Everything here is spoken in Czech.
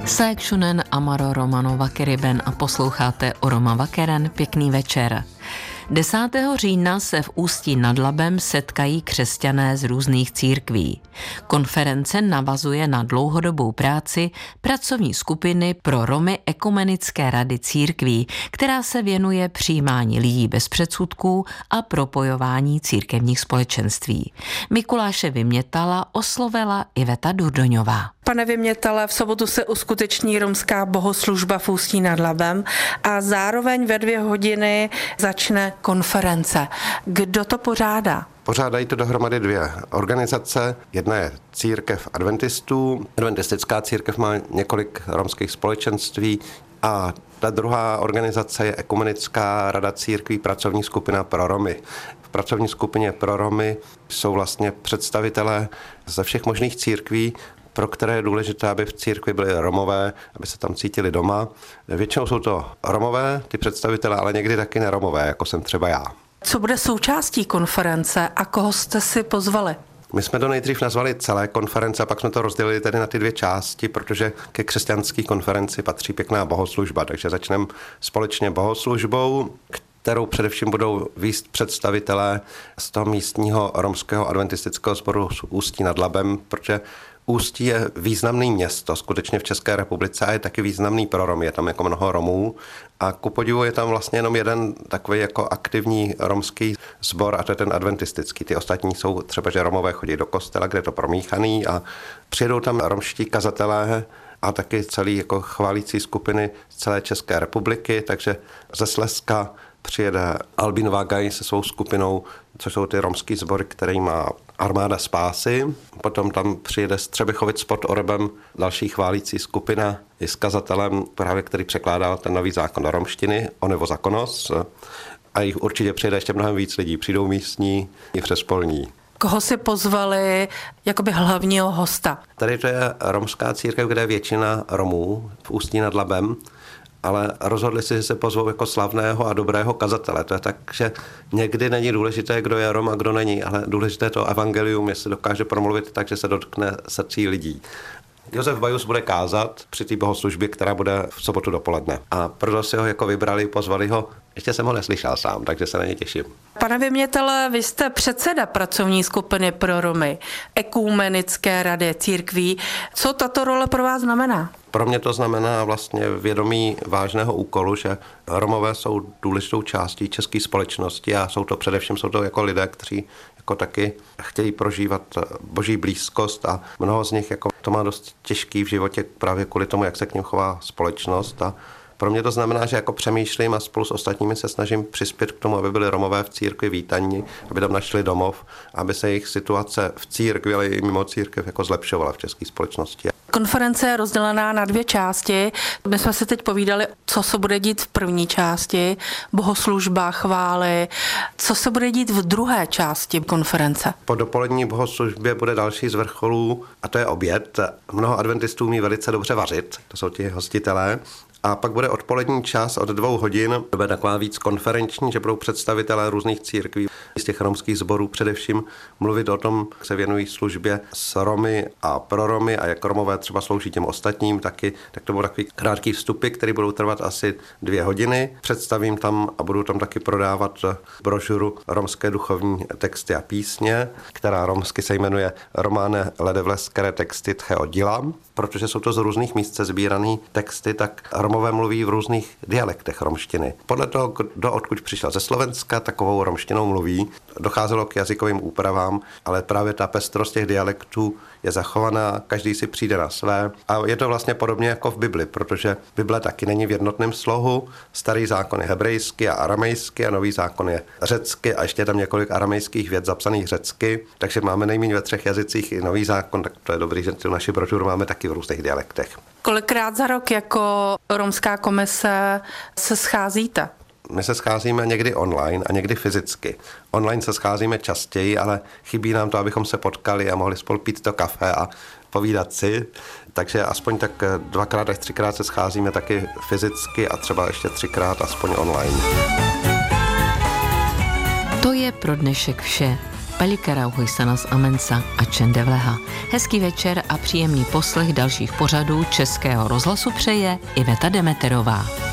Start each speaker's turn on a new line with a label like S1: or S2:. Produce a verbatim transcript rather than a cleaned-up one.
S1: Säkshunen amaro Romano vakeriben a posloucháte o Roma vakeren. Pěkný večer. desátého října se v Ústí nad Labem setkají křesťané z různých církví. Konference navazuje na dlouhodobou práci pracovní skupiny pro Romy Ekumenické rady církví, která se věnuje přijímání lidí bez předsudků a propojování církevních společenství. Mikuláše Vymětala oslovila Iveta Durdoňová.
S2: Pane Vymětale, v sobotu se uskuteční romská bohoslužba v Ústí nad Labem a zároveň ve dvě hodiny začne konference. Kdo to pořádá?
S3: Pořádají to dohromady dvě organizace. Jedna je církev adventistů. Adventistická církev má několik romských společenství a ta druhá organizace je Ekumenická rada církví, pracovní skupina pro Romy. V pracovní skupině pro Romy jsou vlastně představitelé ze všech možných církví, pro které je důležité, aby v církvi byli Romové, aby se tam cítili doma. Většinou jsou to Romové, ty představitelé, ale někdy taky neromové, jako jsem třeba já.
S2: Co bude součástí konference a koho jste si pozvali?
S3: My jsme to nejdřív nazvali celé konference a pak jsme to rozdělili tedy na ty dvě části, protože ke křesťanské konferenci patří pěkná bohoslužba, takže začneme společně bohoslužbou, kterou především budou vést představitelé z toho místního romského adventistického sboru z Ústí nad Labem, protože Ústí je významné město, skutečně v České republice, a je taky významný pro Romy, je tam jako mnoho Romů a ku podivu je tam vlastně jenom jeden takový jako aktivní romský sbor a to je ten adventistický. Ty ostatní jsou třeba, že Romové chodí do kostela, kde je to promíchaný a přijedou tam romští kazatelé a taky celý jako chválící skupiny z celé České republiky, takže ze Slezska přijede Albin Vágaj se svou skupinou, což jsou ty romský sbory, který má Armáda spásy. Potom tam přijede z Třebichovic pod Orebem další chválící skupina i s kazatelem, právě který překládal ten nový zákon do romštiny, Onevo Zakonos. A jich určitě přijede ještě mnohem víc lidí. Přijdou místní i přespolní.
S2: Koho si pozvali jakoby hlavního hosta?
S3: Tady to je romská církev, kde je většina Romů v Ústí nad Labem, ale rozhodli si, že se pozvou jako slavného a dobrého kazatele. To je tak, že někdy není důležité, kdo je Rom a kdo není, ale důležité je to evangelium, jestli dokáže promluvit tak, že se dotkne srdcí lidí. Josef Bajus bude kázat při té bohoslužbě, která bude v sobotu dopoledne. A proto si ho jako vybrali, pozvali ho. Ještě jsem ho neslyšel sám, takže se na ně těším.
S2: Pane Vymětale, vy jste předseda pracovní skupiny pro Romy Ekumenické rady církví. Co tato role pro vás znamená?
S3: Pro mě to znamená vlastně vědomí vážného úkolu, že Romové jsou důležitou částí české společnosti a jsou to především jsou to jako lidé, kteří jako taky chtějí prožívat boží blízkost a mnoho z nich jako to má dost těžký v životě právě kvůli tomu, jak se k nim chová společnost. A pro mě to znamená, že jako přemýšlím a spolu s ostatními se snažím přispět k tomu, aby byli Romové v církvi vítaní, aby tam našli domov, aby se jejich situace v církvi, ale i mimo církev jako zlepšovala v české společnosti.
S2: Konference je rozdělená na dvě části. My jsme si teď povídali, co se bude dít v první části, bohoslužba, chvály. Co se bude dít v druhé části konference?
S3: Po dopolední bohoslužbě bude další z vrcholů a to je oběd. Mnoho adventistů umí velice dobře vařit, to jsou ti hostitelé. A pak bude odpolední čas od dvou hodin, to bude taková víc konferenční, že budou představitelé různých církví z těch romských sborů především mluvit o tom, jak se věnují službě s Romy a pro Romy a jak Romové třeba slouží těm ostatním taky. Tak to budou takový krátký vstupy, které budou trvat asi dvě hodiny. Představím tam a budu tam taky prodávat brožuru Romské duchovní texty a písně, která romsky se jmenuje Románe ledevleskere texty tchého díla. Protože jsou to z různých míst sbírané texty, tak Romové mluví v různých dialektech romštiny. Podle toho, kdo odkud přišel ze Slovenska, takovou romštinou mluví. Docházelo k jazykovým úpravám, ale právě ta pestrost těch dialektů je zachovaná, každý si přijde na své. A je to vlastně podobně jako v Bibli, protože Bible taky není v jednotném slohu. Starý zákon je hebrejsky a aramejsky a nový zákon je řecky a ještě je tam několik aramejských vět zapsaných řecky. Takže máme nejméně ve třech jazycích i nový zákon, tak to je dobrý, že tu naši brožuru máme taky v různých dialektech.
S2: Kolikrát za rok jako romská komise se scházíte?
S3: My se scházíme někdy online a někdy fyzicky. Online se scházíme častěji, ale chybí nám to, abychom se potkali a mohli spolu pít to kafe a povídat si. Takže aspoň tak dvakrát až třikrát se scházíme taky fyzicky a třeba ještě třikrát aspoň online.
S1: To je pro dnešek vše. Pelikera Huisanas Amensa a Čendevleha. Hezký večer a příjemný poslech dalších pořadů Českého rozhlasu přeje Iveta Demeterová.